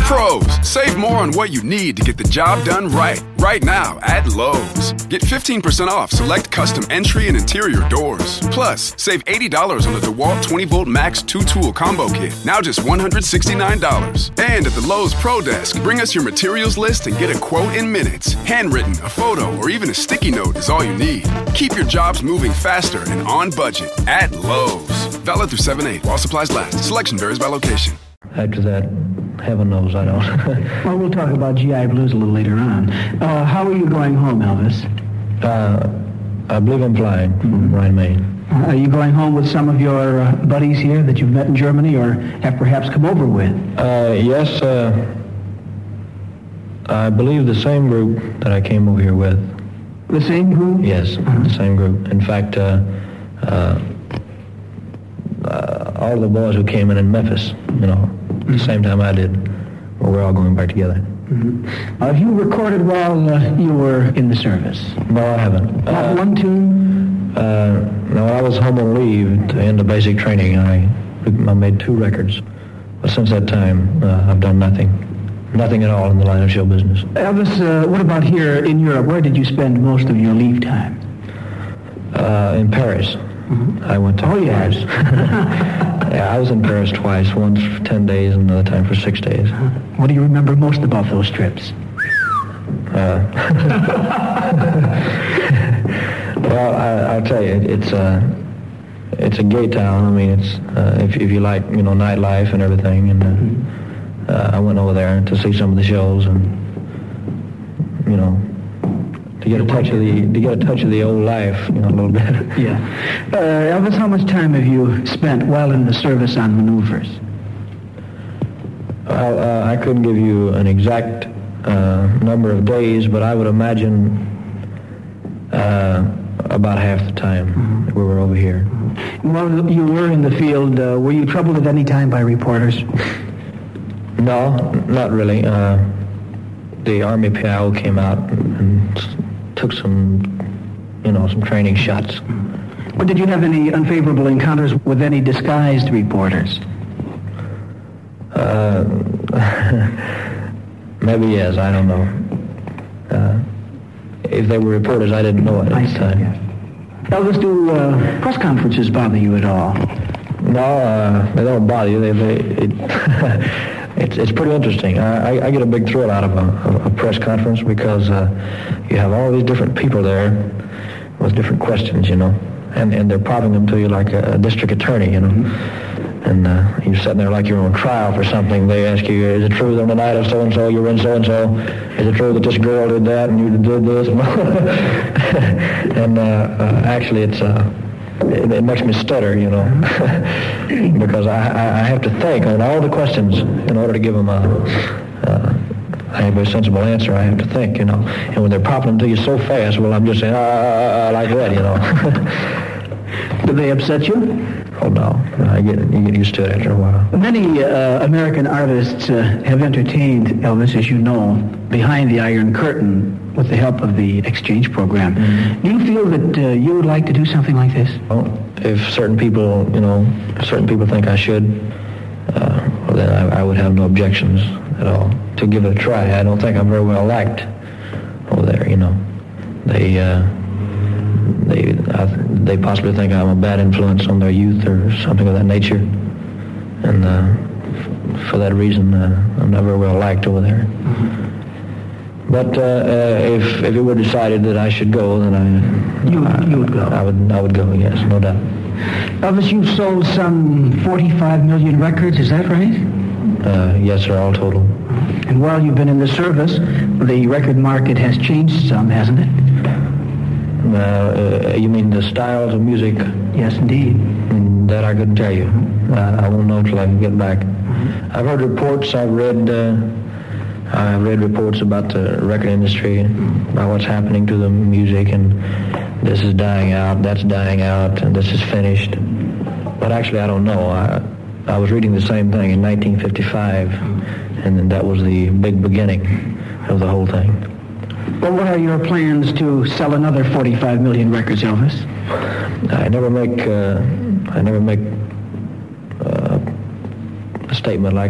Pros, save more on what you need to get the job done right. Right now at Lowe's. Get 15% off select custom entry and interior doors. Plus, save $80 on the DeWalt 20-volt Max 2-tool combo kit. Now just $169. And at the Lowe's Pro Desk, bring us your materials list and get a quote in minutes. Handwritten, a photo, or even a sticky note is all you need. Keep your jobs moving faster and on budget at Lowe's. Valid through 7/8 while supplies last. Selection varies by location. After that, heaven knows I don't. Well, we'll talk about GI Blues a little later on. How are you going home, Elvis? I believe I'm flying from Rhine, Maine. Are you going home with some of your buddies here that you've met in Germany or have perhaps come over with? Yes, I believe the same group that I came over here with. The same group? Yes, the same group. In fact, all the boys who came in Memphis, the same time I did, well, we're all going back together. Have you recorded while you were in the service? No, I haven't. Not one tune? No, I was home on leave at the end of basic training. I made 2 records. But since that time, I've done nothing. Nothing at all in the line of show business. Elvis, what about here in Europe? Where did you spend most of your leave time? In Paris. I went to Paris. Yeah, I was in Paris twice, once for 10 days and another time for 6 days. What do you remember most about those trips? Well, I'll tell you, it's a gay town. I mean, it's if you like, nightlife and everything. And I went over there to see some of the shows and, to get a touch of the old life, a little bit. Yeah. Elvis, how much time have you spent while in the service on maneuvers? Well, I couldn't give you an exact number of days, but I would imagine about half the time we were over here. While you were in the field, were you troubled at any time by reporters? No, not really. The Army PIO came out and took some training shots. But did you have any unfavorable encounters with any disguised reporters? Maybe yes, I don't know. If they were reporters, I didn't know it at the time. Yes. Elvis, do press conferences bother you at all? No, they don't bother you. It's pretty interesting. I get a big thrill out of a press conference because you have all these different people there with different questions, and they're popping them to you like a district attorney, And you're sitting there like you're on trial for something. They ask you, is it true that on the night of so-and-so you were in so-and-so? Is it true that this girl did that and you did this? And actually it makes me stutter, because I have to think on all the questions in order to give them a very sensible answer. I have to think, And when they're popping them to you so fast, well, I'm just saying, like that, Do they upset you? Oh, no. You get used to it after a while. Many American artists have entertained Elvis, as you know, behind the Iron Curtain with the help of the exchange program. Do you feel that you would like to do something like this? Well, if certain people think I should, well, then I would have no objections at all to give it a try. I don't think I'm very well liked over there, They possibly think I'm a bad influence on their youth or something of that nature. And for that reason, I'm not very well liked over there. But if it were decided that I should go, then You would go? I would go, yes, no doubt. Elvis, you've sold some 45 million records, is that right? Yes, sir, all total. And while you've been in the service, the record market has changed some, hasn't it? You mean the styles of music? Yes, indeed. That I couldn't tell you. I won't know till I can get back. I've heard reports. I've read reports about the record industry, about what's happening to the music, and this is dying out, that's dying out, and this is finished. But actually, I don't know. I was reading the same thing in 1955, and then that was the big beginning of the whole thing. Well, what are your plans to sell another 45 million records, Elvis? I never make a statement like